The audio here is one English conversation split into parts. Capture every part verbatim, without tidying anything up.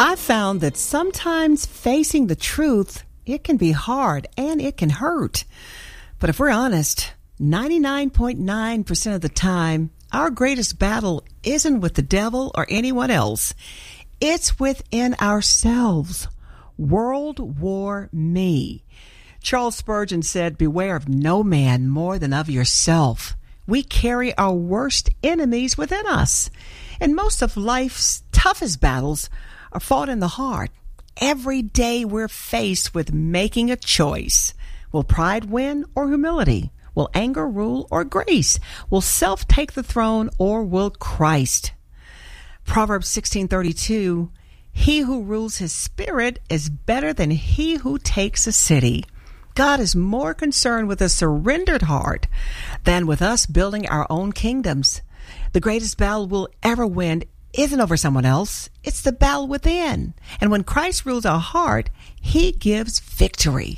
I've found that sometimes facing the truth, it can be hard and it can hurt. But if we're honest, ninety-nine point nine percent of the time, our greatest battle isn't with the devil or anyone else. It's within ourselves. World War Me. Charles Spurgeon said, "Beware of no man more than of yourself." We carry our worst enemies within us. And most of life's toughest battles are fought in the heart. Every day we're faced with making a choice. Will pride win or humility? Will anger rule or grace? Will self take the throne or will Christ? Proverbs sixteen thirty-two, he who rules his spirit is better than he who takes a city. God is more concerned with a surrendered heart than with us building our own kingdoms. The greatest battle we'll ever win isn't over someone else. It's the battle within. And when Christ rules our heart, he gives victory.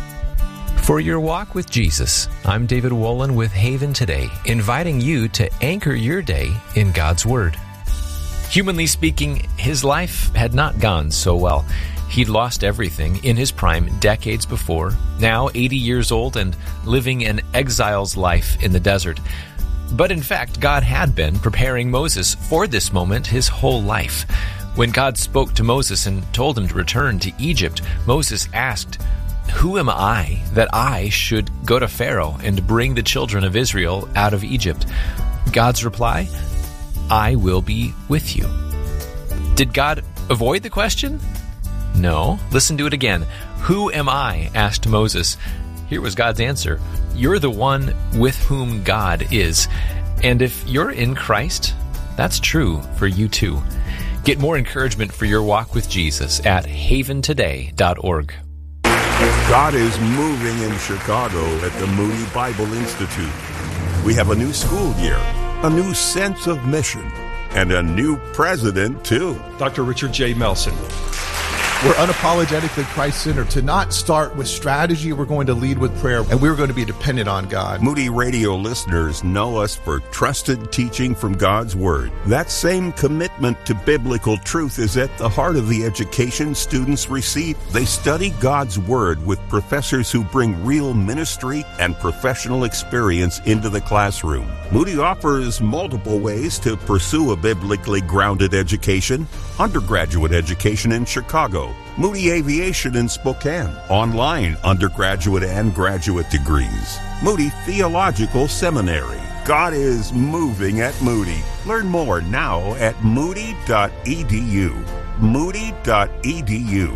For your walk with Jesus, I'm David Wolin with Haven Today, inviting you to anchor your day in God's Word. Humanly speaking, his life had not gone so well. He'd lost everything in his prime decades before, now eighty years old and living an exile's life in the desert. But in fact, God had been preparing Moses for this moment his whole life. When God spoke to Moses and told him to return to Egypt, Moses asked, "Who am I that I should go to Pharaoh and bring the children of Israel out of Egypt?" God's reply, "I will be with you." Did God avoid the question? No. Listen to it again. "Who am I?" asked Moses. Here was God's answer. You're the one with whom God is. And if you're in Christ, that's true for you too. Get more encouragement for your walk with Jesus at haven today dot org. God is moving in Chicago at the Moody Bible Institute. We have a new school year, a new sense of mission, and a new president, too. Doctor Richard J. Melson. We're unapologetically Christ-centered. To not start with strategy, we're going to lead with prayer, and we're going to be dependent on God. Moody Radio listeners know us for trusted teaching from God's Word. That same commitment to biblical truth is at the heart of the education students receive. They study God's Word with professors who bring real ministry and professional experience into the classroom. Moody offers multiple ways to pursue a biblically grounded education. Undergraduate education in Chicago, Moody Aviation in Spokane, online undergraduate and graduate degrees, Moody Theological Seminary. God is moving at Moody. Learn more now at moody dot e d u. moody dot e d u.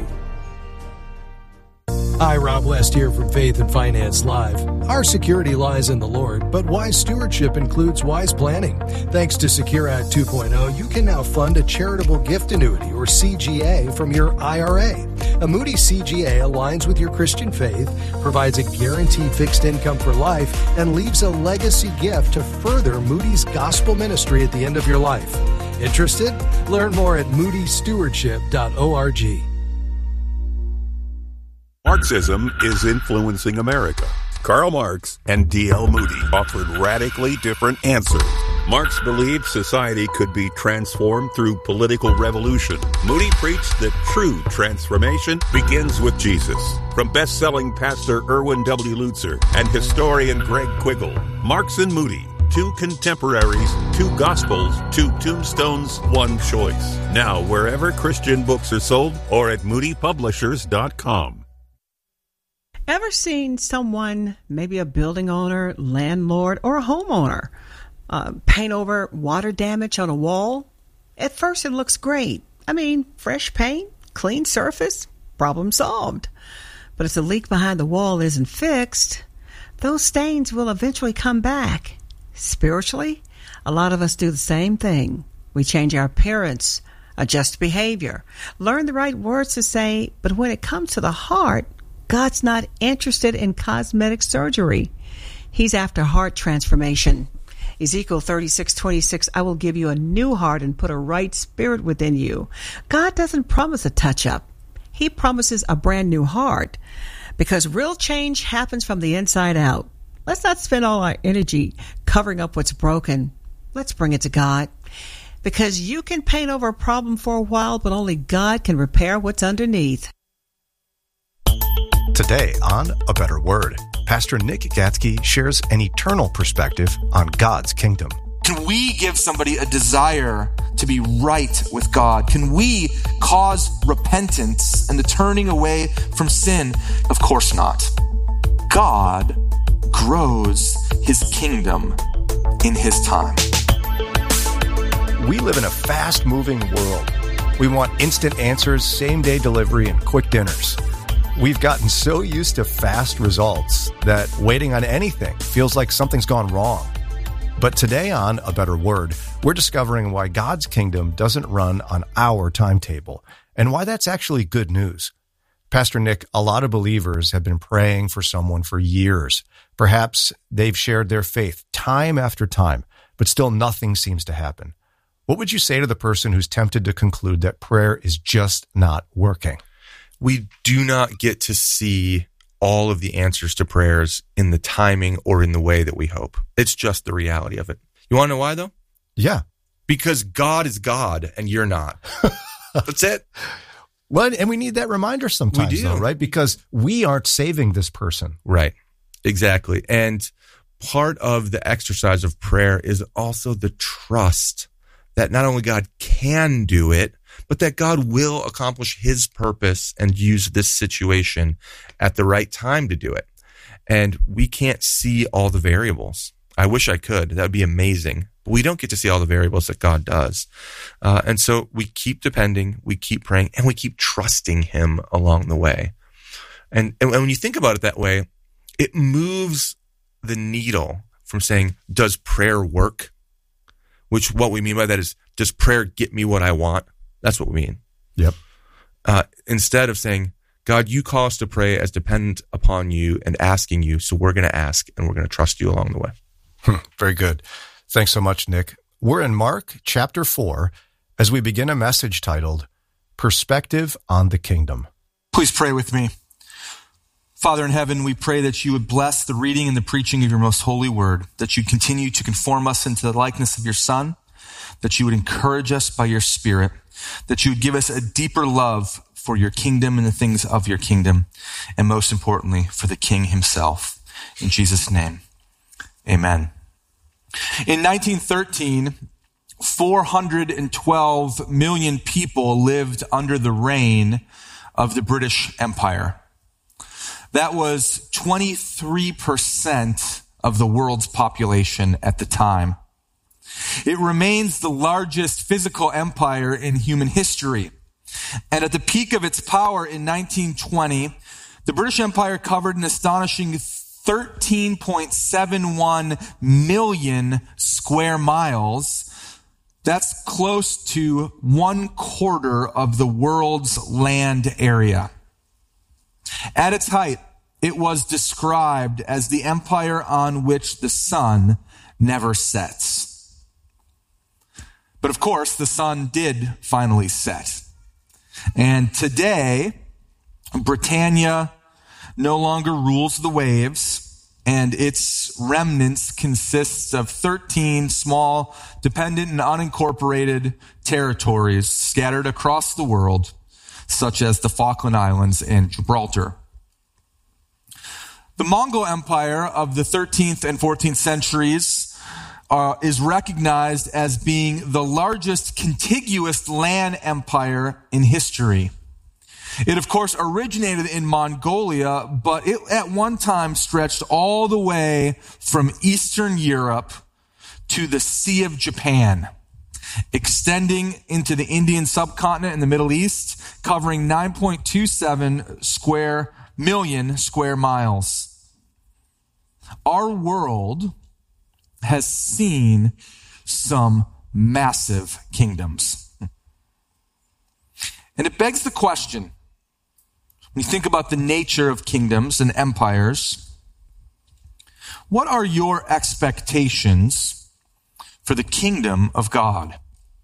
Hi, Rob West here from Faith and Finance Live. Our security lies in the Lord, but wise stewardship includes wise planning. Thanks to Secure Act two point oh, you can now fund a charitable gift annuity, or C G A, from your I R A. A Moody C G A aligns with your Christian faith, provides a guaranteed fixed income for life, and leaves a legacy gift to further Moody's gospel ministry at the end of your life. Interested? Learn more at moody stewardship dot org. Marxism is influencing America. Karl Marx and D L Moody offered radically different answers. Marx believed society could be transformed through political revolution. Moody preached that true transformation begins with Jesus. From best-selling pastor Erwin W. Lutzer and historian Greg Quiggle, Marx and Moody, two contemporaries, two gospels, two tombstones, one choice. Now, wherever Christian books are sold or at moody publishers dot com. Ever seen someone, maybe a building owner, landlord, or a homeowner, uh, paint over water damage on a wall? At first it looks great. I mean, fresh paint, clean surface, problem solved. But if the leak behind the wall isn't fixed, those stains will eventually come back. Spiritually, a lot of us do the same thing. We change our appearance, adjust behavior, learn the right words to say, but when it comes to the heart, God's not interested in cosmetic surgery. He's after heart transformation. Ezekiel thirty-six twenty-six, I will give you a new heart and put a right spirit within you. God doesn't promise a touch-up. He promises a brand new heart, because real change happens from the inside out. Let's not spend all our energy covering up what's broken. Let's bring it to God. because you can paint over a problem for a while, but only God can repair what's underneath. Today on A Better Word, Pastor Nick Gatsky shares an eternal perspective on God's kingdom. Can we give somebody a desire to be right with God? Can we cause repentance and the turning away from sin? Of course not. God grows his kingdom in his time. We live in a fast-moving world. We want instant answers, same-day delivery, and quick dinners. We've gotten so used to fast results that waiting on anything feels like something's gone wrong. But today on A Better Word, we're discovering why God's kingdom doesn't run on our timetable and why that's actually good news. Pastor Nick, a lot of believers have been praying for someone for years. Perhaps they've shared their faith time after time, but still nothing seems to happen. What would you say to the person who's tempted to conclude that prayer is just not working? We do not get to see all of the answers to prayers in the timing or in the way that we hope. It's just the reality of it. You want to know why, though? Yeah. Because God is God and you're not. That's it. Well, and we need that reminder sometimes, We do. though, right? Because we aren't saving this person. Right. Exactly. And part of the exercise of prayer is also the trust that not only God can do it, but that God will accomplish his purpose and use this situation at the right time to do it. And we can't see all the variables. I wish I could. That would be amazing. But we don't get to see all the variables that God does. Uh, and so we keep depending, we keep praying, and we keep trusting him along the way. And, and when you think about it that way, it moves the needle from saying, does prayer work? Which what we mean by that is, does prayer get me what I want? That's what we mean. Yep. Uh, instead of saying, God, you call us to pray as dependent upon you and asking you, so we're going to ask and we're going to trust you along the way. Hmm, very good. Thanks so much, Nick. We're in Mark chapter four as we begin a message titled, Perspective on the Kingdom. Please pray with me. Father in heaven, we pray that you would bless the reading and the preaching of your most holy word, that you'd continue to conform us into the likeness of your Son, that you would encourage us by your Spirit, that you would give us a deeper love for your kingdom and the things of your kingdom, and most importantly, for the King himself. In Jesus' name, amen. In nineteen thirteen, four hundred twelve million people lived under the reign of the British Empire. That was twenty-three percent of the world's population at the time. It remains the largest physical empire in human history. And at the peak of its power in nineteen twenty, the British Empire covered an astonishing thirteen point seven one million square miles. That's close to one quarter of the world's land area. At its height, it was described as the empire on which the sun never sets. But of course, the sun did finally set. And today, Britannia no longer rules the waves, and its remnants consists of thirteen small, dependent and unincorporated territories scattered across the world, such as the Falkland Islands and Gibraltar. The Mongol Empire of the thirteenth and fourteenth centuries uh, is recognized as being the largest contiguous land empire in history. It, of course, originated in Mongolia, but it at one time stretched all the way from Eastern Europe to the Sea of Japan, extending into the Indian subcontinent and the Middle East, covering nine point two seven square million square miles. Our world has seen some massive kingdoms. And it begs the question, when you think about the nature of kingdoms and empires, what are your expectations for the kingdom of God?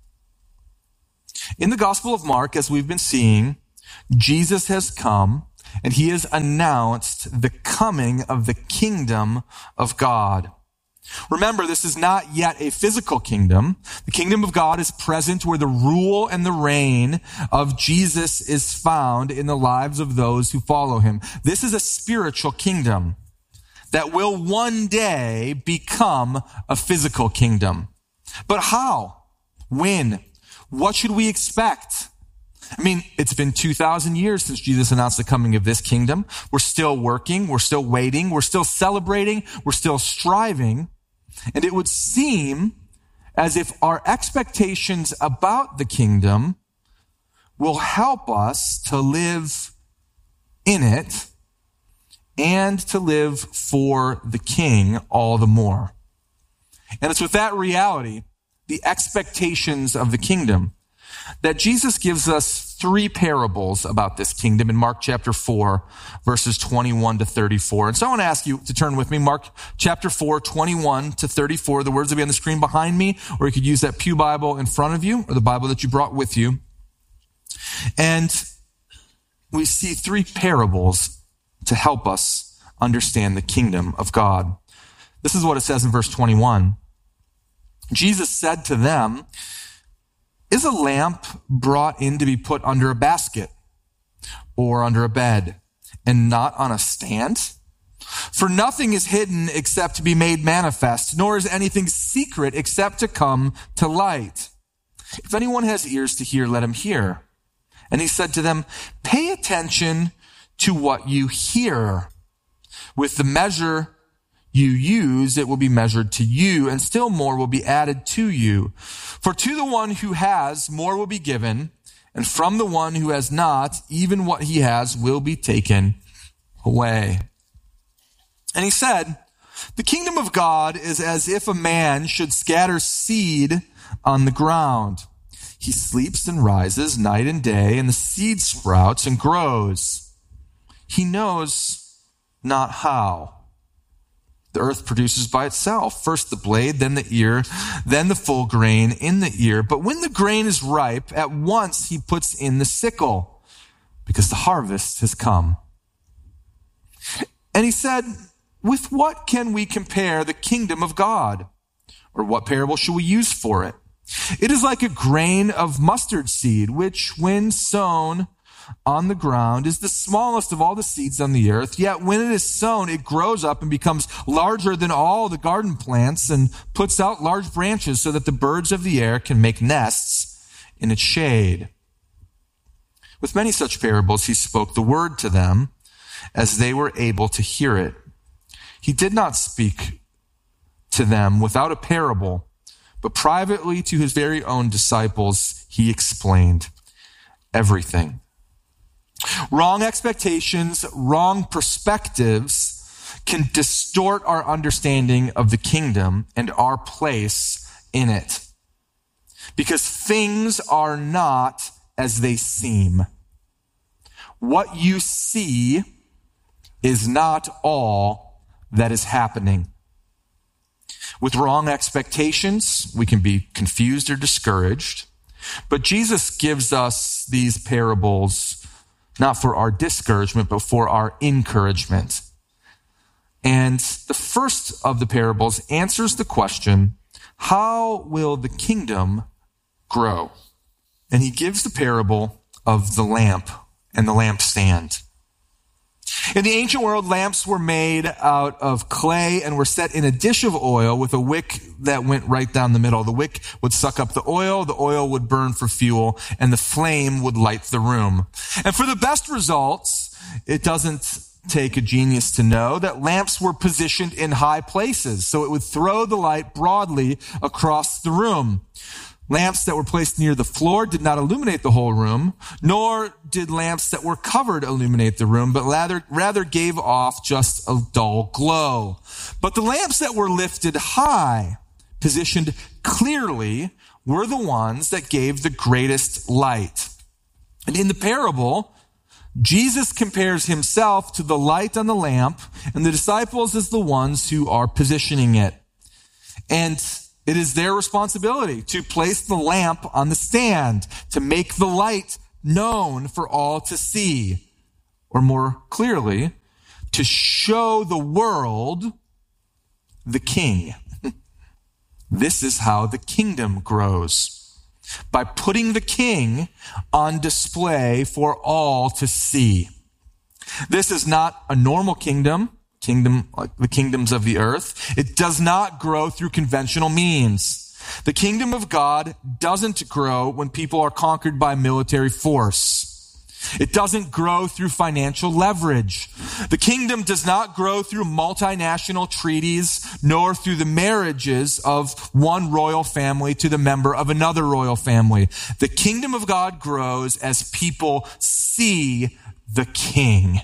In the Gospel of Mark, as we've been seeing, Jesus has come and he has announced the coming of the kingdom of God. Remember, this is not yet a physical kingdom. The kingdom of God is present where the rule and the reign of Jesus is found in the lives of those who follow him. This is a spiritual kingdom that will one day become a physical kingdom. But how? When? What should we expect? I mean, it's been two thousand years since Jesus announced the coming of this kingdom. We're still working. We're still waiting. We're still celebrating. We're still striving. And it would seem as if our expectations about the kingdom will help us to live in it and to live for the King all the more. And it's with that reality, the expectations of the kingdom, that Jesus gives us three parables about this kingdom in Mark chapter four, verses twenty-one to thirty-four. And so I want to ask you to turn with me, Mark chapter four, twenty-one to thirty-four. The words will be on the screen behind me, or you could use that pew Bible in front of you, or the Bible that you brought with you. And we see three parables to help us understand the kingdom of God. This is what it says in verse twenty-one. Jesus said to them, "Is a lamp brought in to be put under a basket or under a bed and not on a stand? For nothing is hidden except to be made manifest, nor is anything secret except to come to light. If anyone has ears to hear, let him hear." And he said to them, "Pay attention to what you hear. With the measure you use, it will be measured to you, and still more will be added to you. For to the one who has, more will be given, and from the one who has not, even what he has will be taken away." And he said, "The kingdom of God is as if a man should scatter seed on the ground. He sleeps and rises night and day, and the seed sprouts and grows. He knows not how. The earth produces by itself, first the blade, then the ear, then the full grain in the ear. But when the grain is ripe, at once he puts in the sickle, because the harvest has come." And he said, "With what can we compare the kingdom of God? Or what parable shall we use for it? It is like a grain of mustard seed, which when sown on the ground is the smallest of all the seeds on the earth. Yet when it is sown, it grows up and becomes larger than all the garden plants and puts out large branches so that the birds of the air can make nests in its shade." With many such parables, he spoke the word to them as they were able to hear it. He did not speak to them without a parable, but privately to his very own disciples, he explained everything. Wrong expectations, wrong perspectives can distort our understanding of the kingdom and our place in it. Because things are not as they seem. What you see is not all that is happening. With wrong expectations, we can be confused or discouraged. But Jesus gives us these parables not for our discouragement, but for our encouragement. And the first of the parables answers the question, how will the kingdom grow? And he gives the parable of the lamp and the lampstand. In the ancient world, lamps were made out of clay and were set in a dish of oil with a wick that went right down the middle. The wick would suck up the oil, the oil would burn for fuel, and the flame would light the room. And for the best results, it doesn't take a genius to know that lamps were positioned in high places, so it would throw the light broadly across the room. Lamps that were placed near the floor did not illuminate the whole room, nor did lamps that were covered illuminate the room, but rather, rather gave off just a dull glow. But the lamps that were lifted high, positioned clearly, were the ones that gave the greatest light. And in the parable, Jesus compares himself to the light on the lamp, and the disciples as the ones who are positioning it. And it is their responsibility to place the lamp on the stand, to make the light known for all to see, or more clearly, to show the world the King. This is how the kingdom grows, by putting the king on display for all to see. This is not a normal kingdom, kingdom like the kingdoms of the earth. It does not grow through conventional means. The kingdom of God doesn't grow when people are conquered by military force. It doesn't grow through financial leverage. The kingdom does not grow through multinational treaties, nor through the marriages of one royal family to the member of another royal family. The kingdom of God grows as people see the king.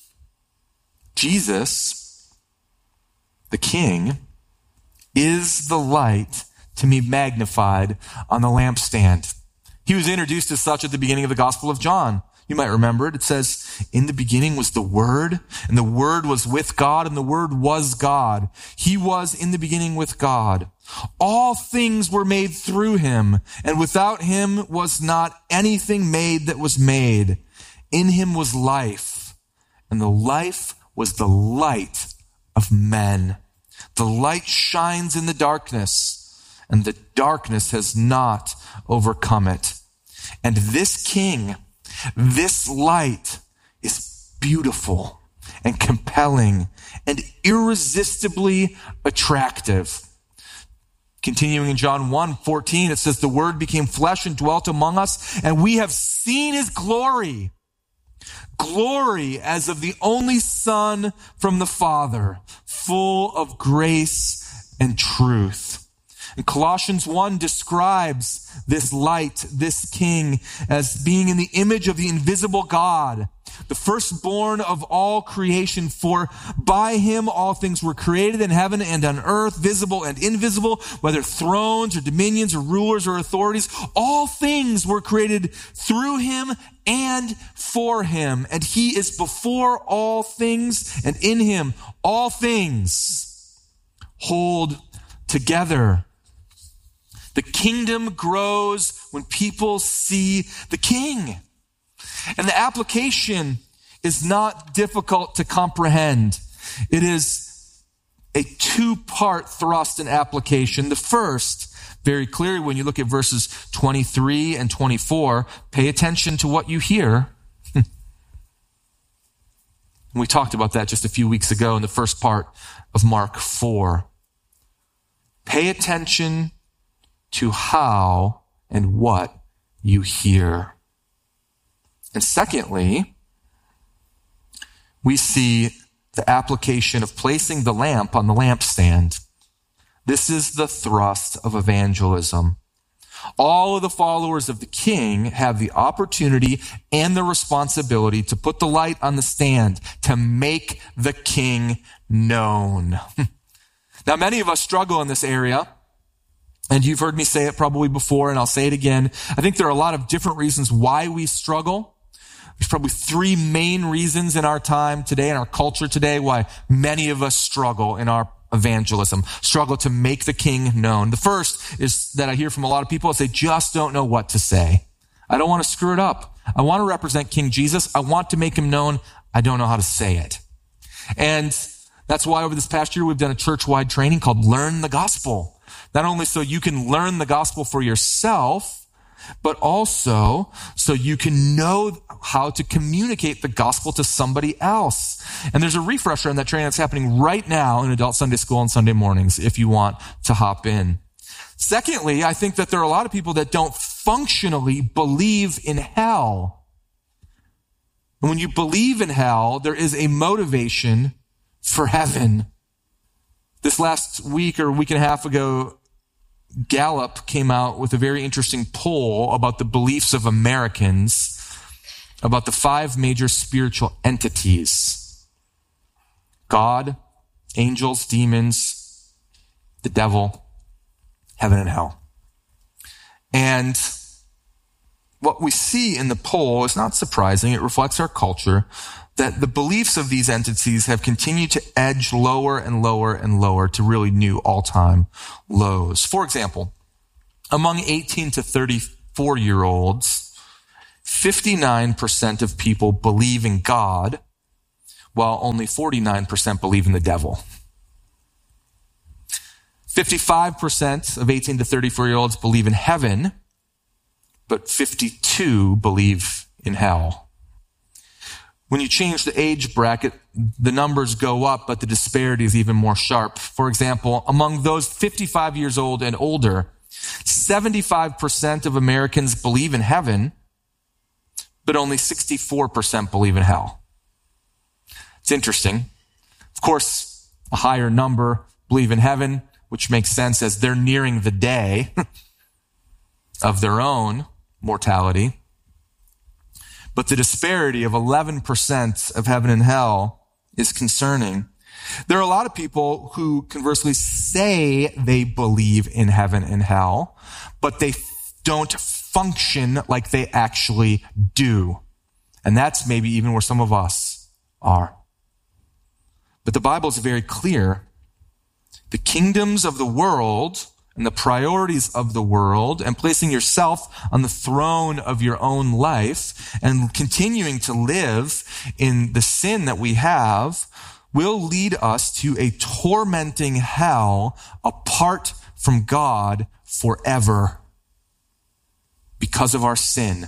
Jesus, the king, is the light to be magnified on the lampstand. He was introduced as such at the beginning of the Gospel of John. You might remember it. It says, in the beginning was the Word, and the Word was with God, and the Word was God. He was in the beginning with God. All things were made through him, and without him was not anything made that was made. In him was life, and the life was the light of men. The light shines in the darkness, and the darkness has not overcome it. And this king, this light, is beautiful and compelling and irresistibly attractive. Continuing in John one fourteen, it says, the Word became flesh and dwelt among us, and we have seen his glory. Glory as of the only Son from the Father, full of grace and truth. And Colossians one describes this light, this king, as being in the image of the invisible God, the firstborn of all creation. For by him all things were created in heaven and on earth, visible and invisible, whether thrones or dominions or rulers or authorities. All things were created through him and for him. And he is before all things, and in him all things hold together. The kingdom grows when people see the king. And the application is not difficult to comprehend. It is a two-part thrust and application. The first, very clearly when you look at verses twenty-three and twenty-four, pay attention to what you hear. We talked about that just a few weeks ago in the first part of Mark four. Pay attention to how and what you hear. And secondly, we see the application of placing the lamp on the lampstand. This is the thrust of evangelism. All of the followers of the king have the opportunity and the responsibility to put the light on the stand, to make the king known. Now, many of us struggle in this area. And you've heard me say it probably before, and I'll say it again. I think there are a lot of different reasons why we struggle. There's probably three main reasons in our time today, in our culture today, why many of us struggle in our evangelism, struggle to make the king known. The first is that I hear from a lot of people is they just don't know what to say. I don't want to screw it up. I want to represent King Jesus. I want to make him known. I don't know how to say it. And that's why over this past year, we've done a church-wide training called Learn the Gospel. Not only so you can learn the gospel for yourself, but also so you can know how to communicate the gospel to somebody else. And there's a refresher on that training that's happening right now in Adult Sunday School on Sunday mornings if you want to hop in. Secondly, I think that there are a lot of people that don't functionally believe in hell. And when you believe in hell, there is a motivation for heaven. This last week or week and a half ago, Gallup came out with a very interesting poll about the beliefs of Americans about the five major spiritual entities: God, angels, demons, the devil, heaven and hell. And what we see in the poll is not surprising. It reflects our culture, that the beliefs of these entities have continued to edge lower and lower and lower to really new all-time lows. For example, among eighteen to thirty-four year olds, fifty-nine percent of people believe in God, while only forty-nine percent believe in the devil. fifty-five percent of eighteen to thirty-four-year-olds believe in heaven, but fifty-two believe in hell. When you change the age bracket, the numbers go up, but the disparity is even more sharp. For example, among those fifty-five years old and older, seventy-five percent of Americans believe in heaven, but only sixty-four percent believe in hell. It's interesting. Of course, a higher number believe in heaven, which makes sense as they're nearing the day of their own mortality. But the disparity of eleven percent of heaven and hell is concerning. There are a lot of people who conversely say they believe in heaven and hell, but they don't function like they actually do. And that's maybe even where some of us are. But the Bible is very clear. The kingdoms of the world and the priorities of the world and placing yourself on the throne of your own life and continuing to live in the sin that we have will lead us to a tormenting hell apart from God forever because of our sin.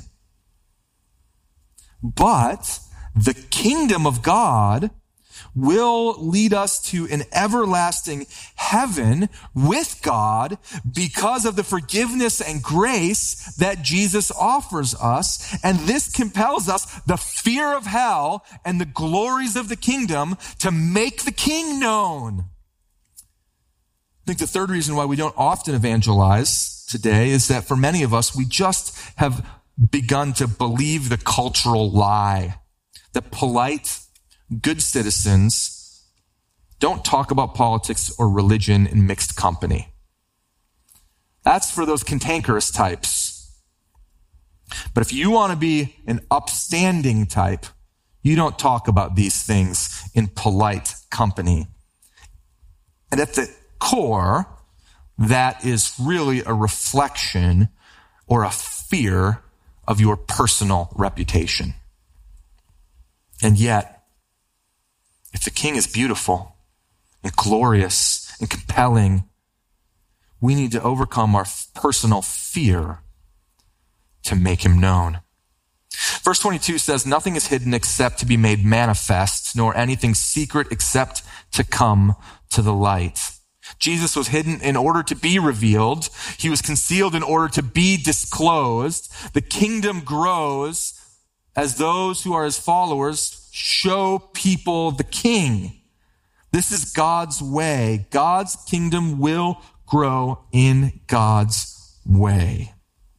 But the kingdom of God will lead us to an everlasting heaven with God because of the forgiveness and grace that Jesus offers us. And this compels us, the fear of hell and the glories of the kingdom, to make the king known. I think the third reason why we don't often evangelize today is that for many of us, we just have begun to believe the cultural lie that polite, good citizens don't talk about politics or religion in mixed company. That's for those cantankerous types. But if you want to be an upstanding type, you don't talk about these things in polite company. And at the core, that is really a reflection or a fear of your personal reputation. And yet, if the king is beautiful and glorious and compelling, we need to overcome our personal fear to make him known. Verse twenty-two says, nothing is hidden except to be made manifest, nor anything secret except to come to the light. Jesus was hidden in order to be revealed. He was concealed in order to be disclosed. The kingdom grows as those who are his followers show people the king. This is God's way. God's kingdom will grow in God's way.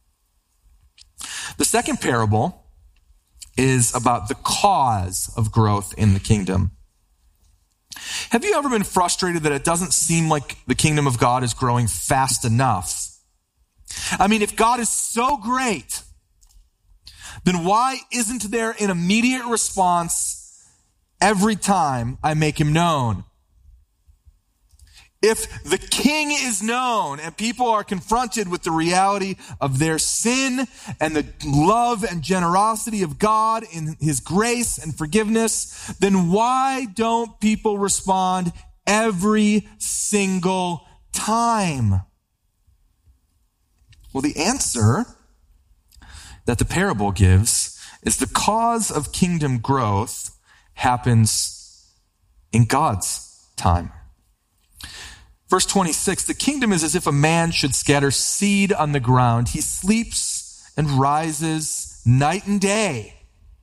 The second parable is about the cause of growth in the kingdom. Have you ever been frustrated that it doesn't seem like the kingdom of God is growing fast enough? I mean, if God is so great, then why isn't there an immediate response every time I make him known? If the king is known and people are confronted with the reality of their sin and the love and generosity of God in his grace and forgiveness, then why don't people respond every single time? Well, the answer that the parable gives is the cause of kingdom growth happens in God's time. Verse twenty-six, the kingdom is as if a man should scatter seed on the ground. He sleeps and rises night and day.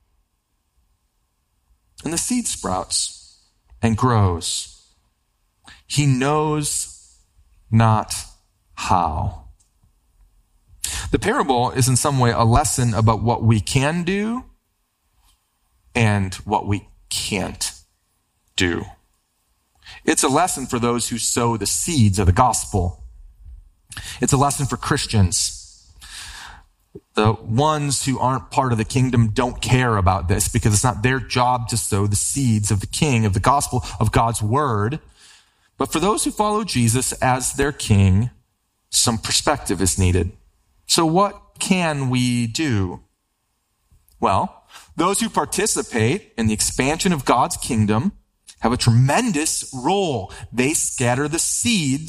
And the seed sprouts and grows. He knows not how. The parable is in some way a lesson about what we can do and what we can't do. It's a lesson for those who sow the seeds of the gospel. It's a lesson for Christians. The ones who aren't part of the kingdom don't care about this because it's not their job to sow the seeds of the king, of the gospel, of God's word. But for those who follow Jesus as their king, some perspective is needed. So what can we do? Well, those who participate in the expansion of God's kingdom have a tremendous role. They scatter the seeds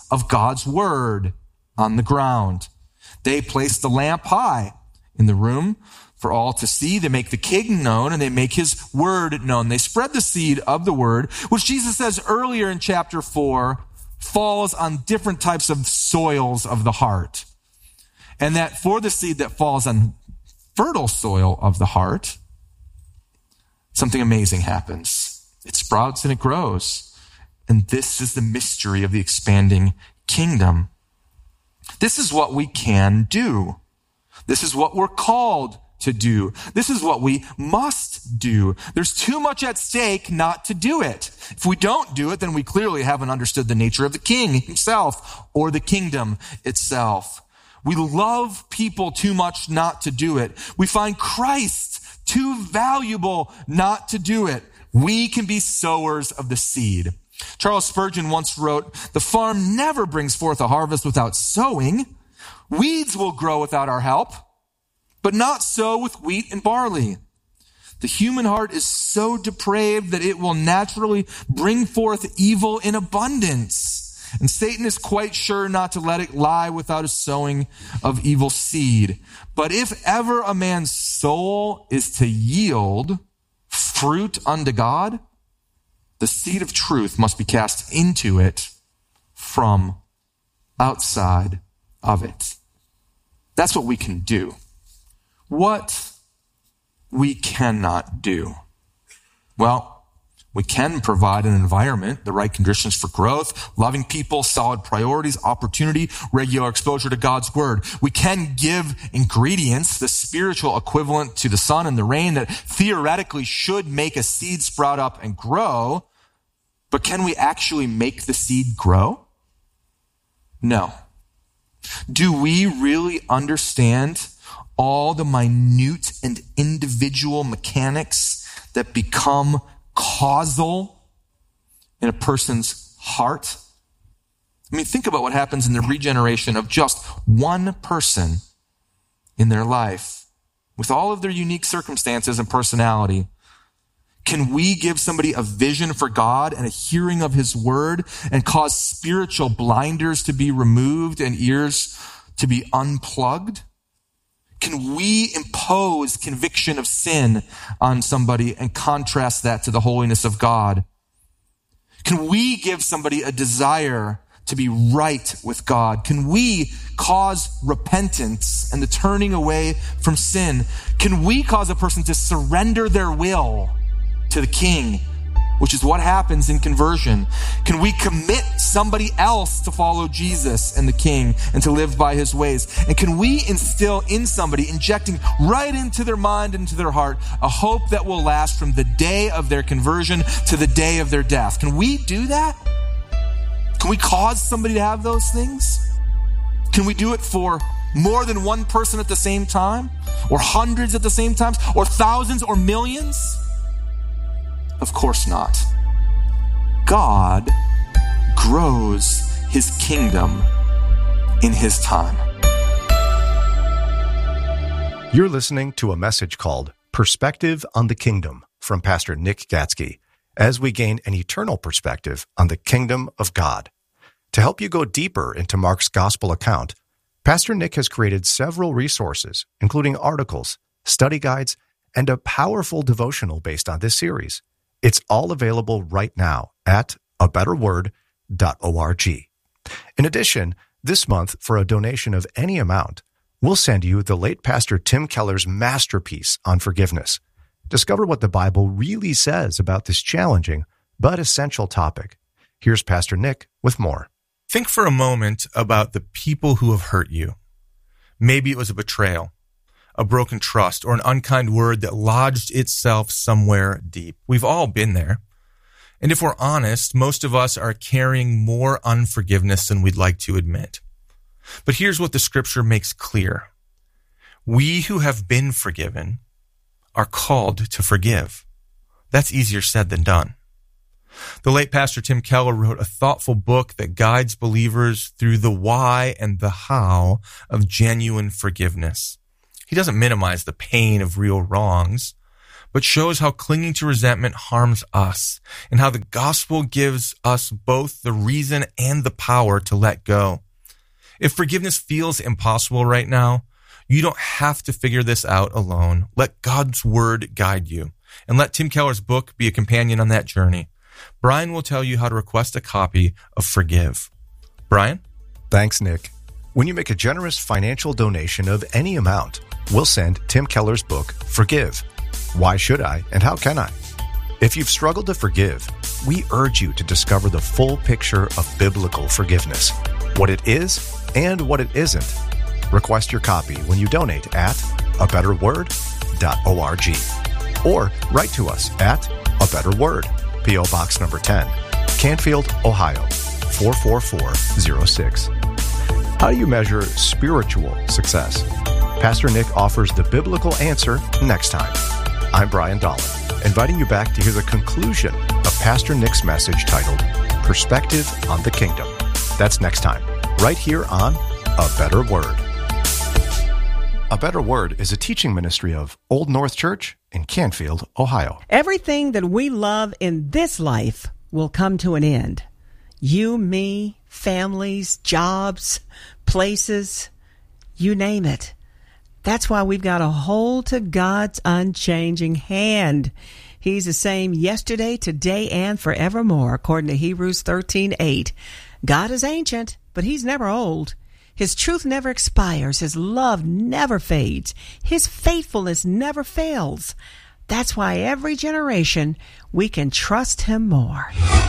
of God's word on the ground. They place the lamp high in the room for all to see. They make the king known and they make his word known. They spread the seed of the word, which Jesus says earlier in chapter four, falls on different types of soils of the heart. And that for the seed that falls on fertile soil of the heart, something amazing happens. It sprouts and it grows. And this is the mystery of the expanding kingdom. This is what we can do. This is what we're called to do. This is what we must do. There's too much at stake not to do it. If we don't do it, then we clearly haven't understood the nature of the king himself or the kingdom itself. We love people too much not to do it. We find Christ too valuable not to do it. We can be sowers of the seed. Charles Spurgeon once wrote, "The farm never brings forth a harvest without sowing. Weeds will grow without our help, but not so with wheat and barley. The human heart is so depraved that it will naturally bring forth evil in abundance. And Satan is quite sure not to let it lie without a sowing of evil seed. But if ever a man's soul is to yield fruit unto God, the seed of truth must be cast into it from outside of it." That's what we can do. What we cannot do. Well, we can provide an environment, the right conditions for growth, loving people, solid priorities, opportunity, regular exposure to God's word. We can give ingredients, the spiritual equivalent to the sun and the rain that theoretically should make a seed sprout up and grow. But can we actually make the seed grow? No. Do we really understand all the minute and individual mechanics that become causal in a person's heart? I mean, think about what happens in the regeneration of just one person in their life, with all of their unique circumstances and personality. Can we give somebody a vision for God and a hearing of his word and cause spiritual blinders to be removed and ears to be unplugged? Can we impose conviction of sin on somebody and contrast that to the holiness of God? Can we give somebody a desire to be right with God? Can we cause repentance and the turning away from sin? Can we cause a person to surrender their will to the king, which is what happens in conversion? Can we commit somebody else to follow Jesus and the king and to live by his ways? And can we instill in somebody, injecting right into their mind and into their heart, a hope that will last from the day of their conversion to the day of their death? Can we do that? Can we cause somebody to have those things? Can we do it for more than one person at the same time? Or hundreds at the same time? Or thousands or millions? Of course not. God grows his kingdom in his time. You're listening to a message called Perspective on the Kingdom from Pastor Nick Gatsky, as we gain an eternal perspective on the kingdom of God. To help you go deeper into Mark's gospel account, Pastor Nick has created several resources, including articles, study guides, and a powerful devotional based on this series. It's all available right now at a better word dot org. In addition, this month, for a donation of any amount, we'll send you the late Pastor Tim Keller's masterpiece on forgiveness. Discover what the Bible really says about this challenging but essential topic. Here's Pastor Nick with more. Think for a moment about the people who have hurt you. Maybe it was a betrayal, a broken trust, or an unkind word that lodged itself somewhere deep. We've all been there. And if we're honest, most of us are carrying more unforgiveness than we'd like to admit. But here's what the scripture makes clear. We who have been forgiven are called to forgive. That's easier said than done. The late Pastor Tim Keller wrote a thoughtful book that guides believers through the why and the how of genuine forgiveness. He doesn't minimize the pain of real wrongs, but shows how clinging to resentment harms us and how the gospel gives us both the reason and the power to let go. If forgiveness feels impossible right now, you don't have to figure this out alone. Let God's word guide you, and let Tim Keller's book be a companion on that journey. Brian will tell you how to request a copy of Forgive. Brian? Thanks, Nick. When you make a generous financial donation of any amount, we'll send Tim Keller's book, Forgive. Why should I and how can I? If you've struggled to forgive, we urge you to discover the full picture of biblical forgiveness, what it is and what it isn't. Request your copy when you donate at a better word dot org or write to us at A Better Word, P O. Box number ten, Canfield, Ohio, four four four zero six. How do you measure spiritual success? Pastor Nick offers the biblical answer next time. I'm Brian Dolan, inviting you back to hear the conclusion of Pastor Nick's message titled Perspective on the Kingdom. That's next time, right here on A Better Word. A Better Word is a teaching ministry of Old North Church in Canfield, Ohio. Everything that we love in this life will come to an end. You, me, families, jobs, places, you name it. That's why we've got to hold to God's unchanging hand. He's the same yesterday, today, and forevermore, according to Hebrews thirteen eight. God is ancient, but he's never old. His truth never expires. His love never fades. His faithfulness never fails. That's why every generation we can trust him more.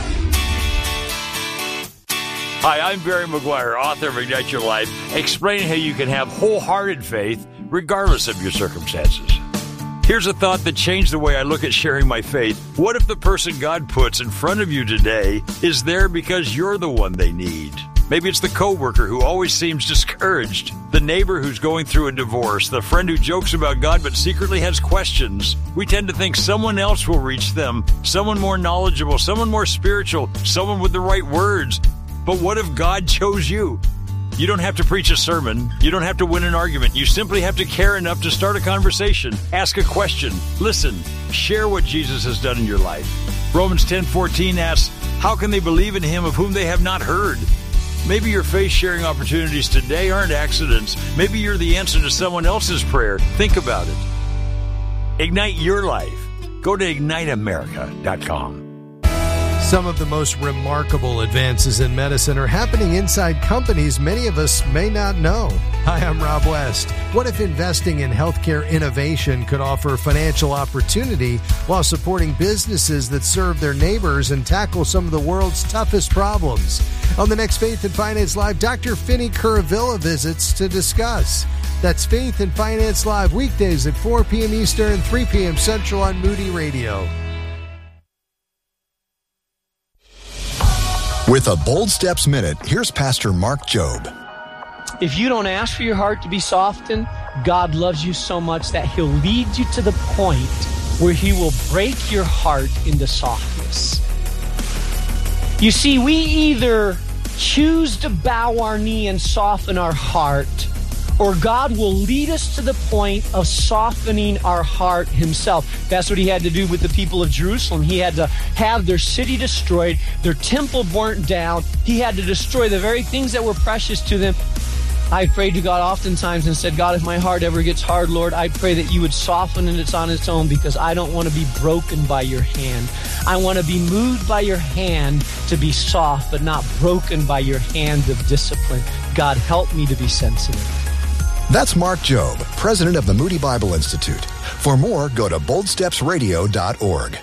Hi, I'm Barry McGuire, author of Ignite Your Life, explaining how you can have wholehearted faith regardless of your circumstances. Here's a thought that changed the way I look at sharing my faith. What if the person God puts in front of you today is there because you're the one they need? Maybe it's the coworker who always seems discouraged, the neighbor who's going through a divorce, the friend who jokes about God but secretly has questions. We tend to think someone else will reach them, someone more knowledgeable, someone more spiritual, someone with the right words. But what if God chose you? You don't have to preach a sermon. You don't have to win an argument. You simply have to care enough to start a conversation, ask a question, listen, share what Jesus has done in your life. Romans ten fourteen asks, how can they believe in him of whom they have not heard? Maybe your faith-sharing opportunities today aren't accidents. Maybe you're the answer to someone else's prayer. Think about it. Ignite your life. Go to ignite america dot com. Some of the most remarkable advances in medicine are happening inside companies many of us may not know. Hi, I'm Rob West. What if investing in healthcare innovation could offer financial opportunity while supporting businesses that serve their neighbors and tackle some of the world's toughest problems? On the next Faith and Finance Live, Doctor Finney Curavilla visits to discuss. That's Faith and Finance Live, weekdays at four p.m. Eastern, three p.m. Central on Moody Radio. With a Bold Steps Minute, here's Pastor Mark Jobe. If you don't ask for your heart to be softened, God loves you so much that he'll lead you to the point where he will break your heart into softness. You see, we either choose to bow our knee and soften our heart, or God will lead us to the point of softening our heart himself. That's what he had to do with the people of Jerusalem. He had to have their city destroyed, their temple burnt down. He had to destroy the very things that were precious to them. I prayed to God oftentimes and said, God, if my heart ever gets hard, Lord, I pray that you would soften it on its own, because I don't want to be broken by your hand. I want to be moved by your hand to be soft, but not broken by your hand of discipline. God, help me to be sensitive. That's Mark Jobe, president of the Moody Bible Institute. For more, go to bold steps radio dot org.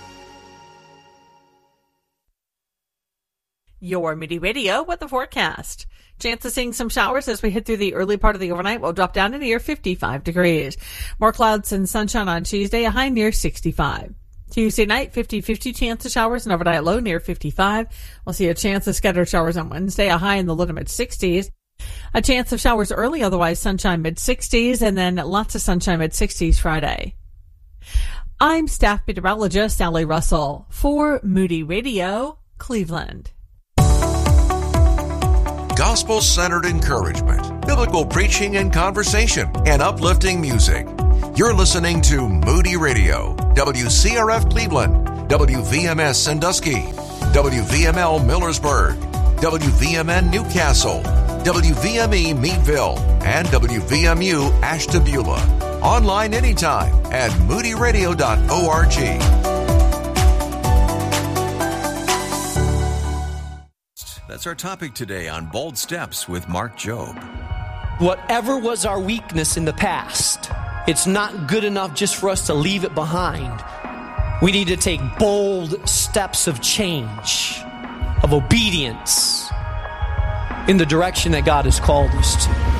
Your Moody Radio with the forecast. Chance of seeing some showers as we head through the early part of the overnight. We'll drop down to near fifty-five degrees. More clouds and sunshine on Tuesday, a high near sixty-five. Tuesday night, fifty-fifty chance of showers and overnight low near fifty-five. We'll see a chance of scattered showers on Wednesday, a high in the low to mid sixties. A chance of showers early, otherwise sunshine mid sixties, and then lots of sunshine mid sixties Friday. I'm staff meteorologist Sally Russell for Moody Radio, Cleveland. Gospel-centered encouragement, biblical preaching and conversation, and uplifting music. You're listening to Moody Radio, W C R F Cleveland, W V M S Sandusky, W V M L Millersburg, W V M N Newcastle, W V M E Meadville, and W V M U Ashtabula. Online anytime at moody radio dot org. That's our topic today on Bold Steps with Mark Jobe. Whatever was our weakness in the past, it's not good enough just for us to leave it behind. We need to take bold steps of change, of obedience in the direction that God has called us to.